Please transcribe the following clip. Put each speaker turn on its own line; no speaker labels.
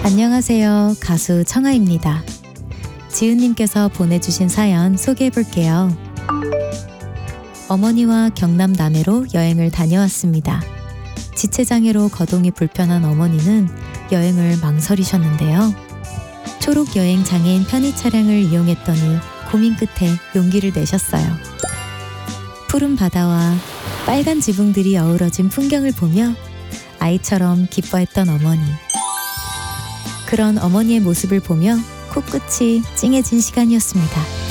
안녕하세요. 가수 청아입니다. 지은님께서 보내주신 사연 소개해볼게요. 어머니와 경남 남해로 여행을 다녀왔습니다. 지체장애로 거동이 불편한 어머니는 여행을 망설이셨는데요. 초록 여행 장애인 편의 차량을 이용했더니 고민 끝에 용기를 내셨어요. 푸른 바다와 빨간 지붕들이 어우러진 풍경을 보며 아이처럼 기뻐했던 어머니. 그런 어머니의 모습을 보며 코끝이 찡해진 시간이었습니다.